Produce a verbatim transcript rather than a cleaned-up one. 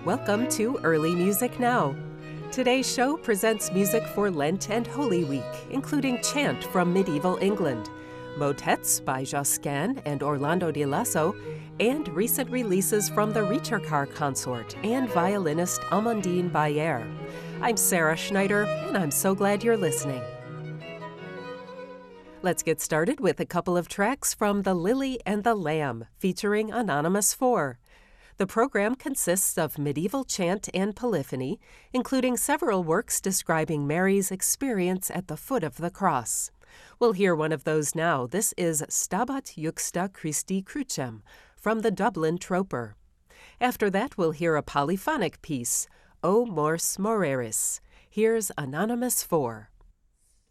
Welcome to Early Music Now. Today's show presents music for Lent and Holy Week, including chant from medieval England, motets by Josquin and Orlando di Lasso, and recent releases from the Ricercar Consort and violinist Amandine Bayer. I'm Sarah Schneider, and I'm so glad you're listening. Let's get started with a couple of tracks from The Lily and the Lamb, featuring Anonymous four. The program consists of medieval chant and polyphony, including several works describing Mary's experience at the foot of the cross. We'll hear one of those now. This is Stabat Juxta Christi Crucem from the Dublin Troper. After that, we'll hear a polyphonic piece, O Mors Moreris. Here's Anonymous four.